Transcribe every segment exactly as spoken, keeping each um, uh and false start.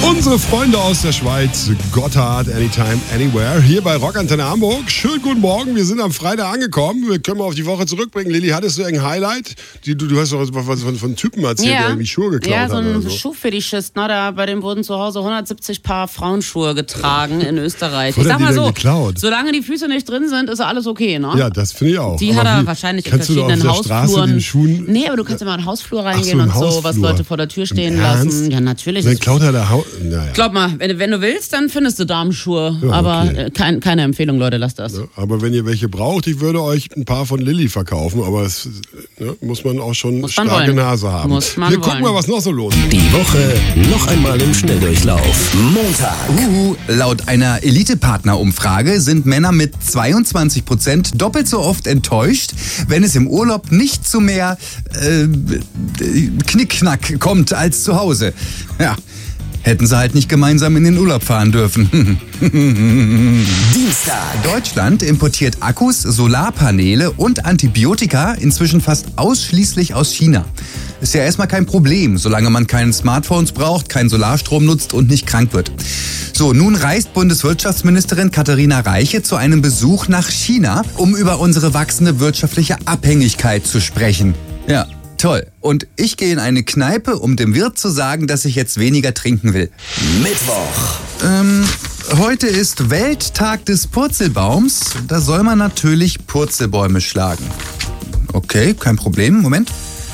Unsere Freunde aus der Schweiz, Gotthard, Anytime, Anywhere, hier bei Rockantenne Hamburg. Schönen guten Morgen, wir sind am Freitag angekommen. Wir können mal auf die Woche zurückbringen. Lilly, hattest du irgendein Highlight? Die, du, du hast doch was von, von Typen erzählt, ja. der irgendwie Schuhe geklaut hat. Ja, so ein hat. So. Schuhfetischist, ne? Da, bei dem wurden zu Hause hundertsiebzig Paar Frauenschuhe getragen in Österreich. Was ich sag mal so, geklaut? solange die Füße nicht drin sind, ist alles okay, ne? Ja, das finde ich auch. Die aber hat er wie, wahrscheinlich in du verschiedenen auf der Straße Hausfluren. den Schuhen... Nee, aber du kannst ja mal in den Hausflur reingehen so, und Hausflur. so, was Leute vor der Tür stehen Ernst? lassen. Ja, natürlich. Dann klaut er der Haus... Naja. Glaub mal, wenn, wenn du willst, dann findest du Damenschuhe. Ja, aber okay. äh, kein, keine Empfehlung, Leute, lasst das. Ja, aber wenn ihr welche braucht, ich würde euch ein paar von Lilly verkaufen, aber es ja, muss man auch schon muss man starke wollen. Nase haben. Muss man Wir wollen. gucken mal, was noch so los ist. Die Woche noch einmal im Schnelldurchlauf. Montag. Uh, laut einer Elite-Partner-Umfrage sind Männer mit zweiundzwanzig Prozent doppelt so oft enttäuscht, wenn es im Urlaub nicht zu mehr äh, Knickknack kommt als zu Hause. Ja, hätten sie halt nicht gemeinsam in den Urlaub fahren dürfen. Dienstag. Deutschland importiert Akkus, Solarpaneele und Antibiotika inzwischen fast ausschließlich aus China. Ist ja erstmal kein Problem, solange man keine Smartphones braucht, keinen Solarstrom nutzt und nicht krank wird. So, nun reist Bundeswirtschaftsministerin Katharina Reiche zu einem Besuch nach China, um über unsere wachsende wirtschaftliche Abhängigkeit zu sprechen. Ja, toll. Und ich gehe in eine Kneipe, um dem Wirt zu sagen, dass ich jetzt weniger trinken will. Mittwoch. Ähm, heute ist Welttag des Purzelbaums. Da soll man natürlich Purzelbäume schlagen. Okay, kein Problem. Moment.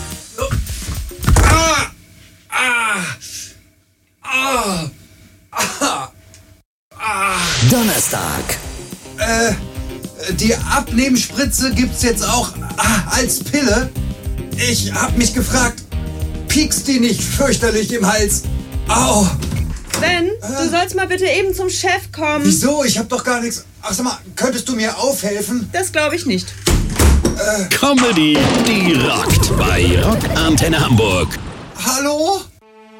Donnerstag. Äh, die Abnehmspritze gibt's jetzt auch ah, als Pille. Ich hab mich gefragt, piekst die nicht fürchterlich im Hals? Au! Sven, du sollst mal bitte eben zum Chef kommen. Wieso? Ich hab doch gar nichts. Ach sag mal, könntest du mir aufhelfen? Das glaube ich nicht. Comedy, die rockt bei Rockantenne Hamburg. Hallo?